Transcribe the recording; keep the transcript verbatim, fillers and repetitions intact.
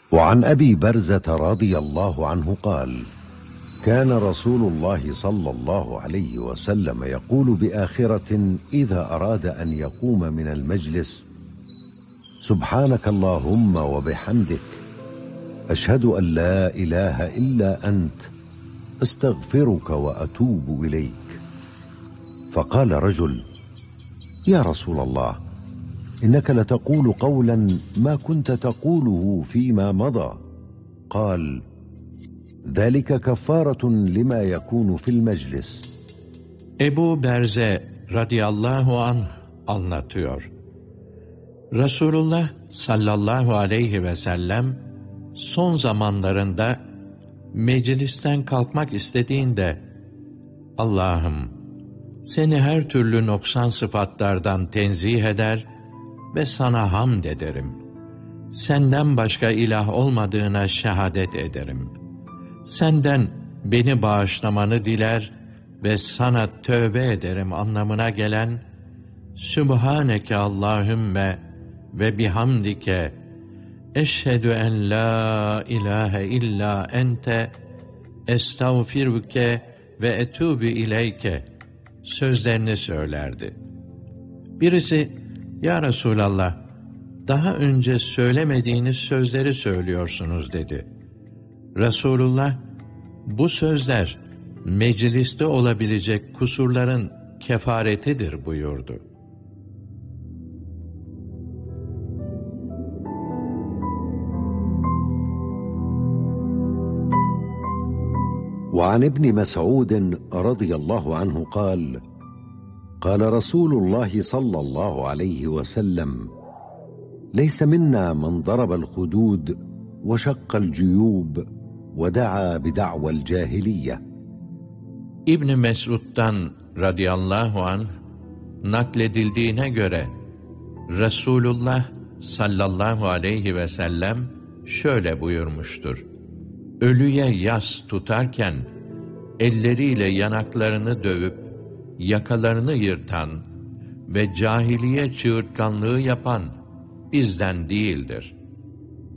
وعن أبي برزة رضي الله عنه قال: كان رسول الله صلى الله عليه وسلم يقول بآخرة إذا أراد أن يقوم من المجلس: سبحانك اللهم وبحمدك، أشهد أن لا إله إلا أنت، أستغفرك وأتوب إليك. فقال رجل: يا رسول الله، إنك لتقول قولا ما كنت تقوله فيما مضى. قال: ذلك كفارة لما يكون في المجلس. Ebu Berze radıyallahu anh anlatıyor. Resulullah sallallahu aleyhi ve sellem son zamanlarında meclisten kalkmak istediğinde, Allah'ım seni her türlü noksan sıfatlardan tenzih eder ve sana hamd ederim. Senden başka ilah olmadığına şehadet ederim. Senden beni bağışlamanı diler ve sana tövbe ederim anlamına gelen Sübhaneke Allahümme ve bihamdike eşhedü en la ilahe illa ente estağfiruke ve etûbü ileyke sözlerini söylerdi. Birisi, ya Resulallah, daha önce söylemediğiniz sözleri söylüyorsunuz dedi. Resulullah, bu sözler mecliste olabilecek kusurların kefaretidir buyurdu. وعن ابن مسعود رضي الله عنه قال: قال رسول الله صلى الله عليه وسلم: ليس منا من ضرب الخدود وشق الجيوب ودعا بدعوى الجاهلية. İbn Mes'ud'dan radıyallahu anh nakledildiğine göre Resulullah sallallahu aleyhi ve sellem şöyle buyurmuştur: Ölüye yas tutarken elleriyle yanaklarını dövüp yakalarını yırtan ve cahiliye çığırtkanlığı yapan bizden değildir.